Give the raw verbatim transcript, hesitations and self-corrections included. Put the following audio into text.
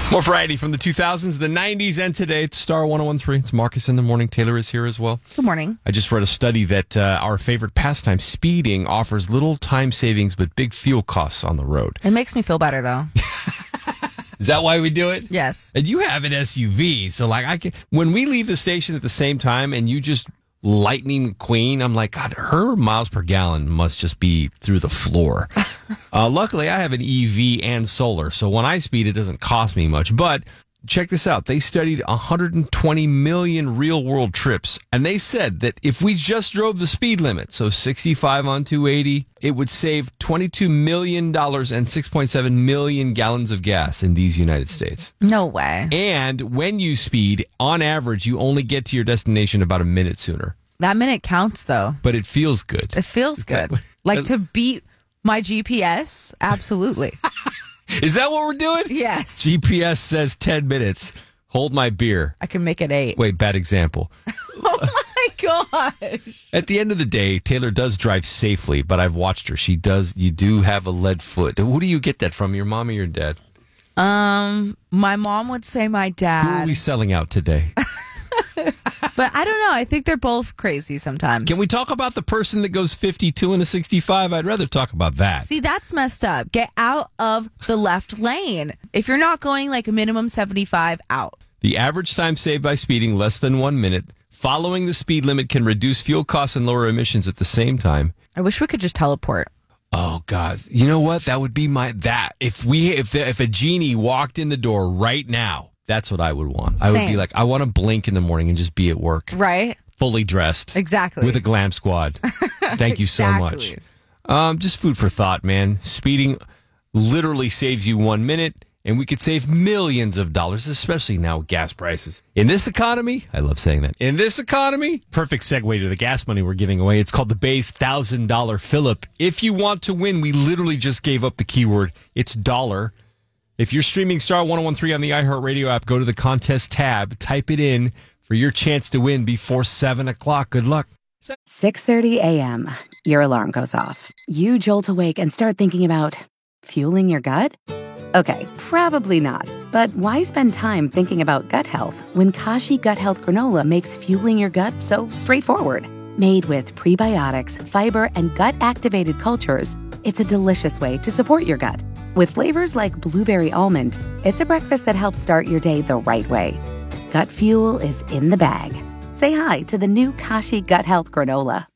More variety from the two thousands, the nineties, and today. It's Star one oh one three. It's Marcus in the morning. Taylor is here as well. Good morning. I just read a study that uh, our favorite pastime, speeding, offers little time savings but big fuel costs on the road. It makes me feel better, though. Is that why we do it? Yes. And you have an S U V, so like I can. When we leave the station at the same time, and you just Lightning McQueen, I'm like, God, her miles per gallon must just be through the floor. uh, luckily, I have an E V and solar, so when I speed, it doesn't cost me much. But check this out. They studied one hundred twenty million real-world trips, and they said that if we just drove the speed limit, so sixty-five on two eighty, it would save twenty-two million dollars and six point seven million gallons of gas in these United States. No way. And when you speed, on average, you only get to your destination about a minute sooner. That minute counts, though. But it feels good. It feels good. Like to beat my G P S? Absolutely. Is that what we're doing? Yes. G P S says ten minutes. Hold my beer. I can make it eight. Wait, bad example. Oh, my gosh. At the end of the day, Taylor does drive safely, but I've watched her. She does. You do have a lead foot. Who do you get that from, your mom or your dad? Um, my mom would say my Who dad. are we selling out today? But I don't know. I think they're both crazy sometimes. Can we talk about the person that goes fifty-two in a sixty-five? I'd rather talk about that. See, that's messed up. Get out of the left lane. If you're not going like a minimum seventy-five, out. The average time saved by speeding, less than one minute. Following the speed limit can reduce fuel costs and lower emissions at the same time. I wish we could just teleport. Oh, God. You know what? That would be my... That. If we, if the, if a genie walked in the door right now, that's what I would want. I Same. would be like, I want to blink in the morning and just be at work. Right? Fully dressed. Exactly. With a glam squad. Thank you so Exactly. much. Um, just food for thought, man. Speeding literally saves you one minute, and we could save millions of dollars, especially now with gas prices. In this economy, I love saying that. In this economy, perfect segue to the gas money we're giving away. It's called the Bay's one thousand dollars fill-up. If you want to win, we literally just gave up the keyword. It's dollar. If you're streaming Star one oh one three on the iHeartRadio app, go to the contest tab, type it in for your chance to win before seven o'clock. Good luck. six thirty a.m. Your alarm goes off. You jolt awake and start thinking about fueling your gut? Okay, probably not. But why spend time thinking about gut health when Kashi Gut Health Granola makes fueling your gut so straightforward? Made with prebiotics, fiber, and gut-activated cultures, it's a delicious way to support your gut. With flavors like blueberry almond, it's a breakfast that helps start your day the right way. Gut fuel is in the bag. Say hi to the new Kashi Gut Health Granola.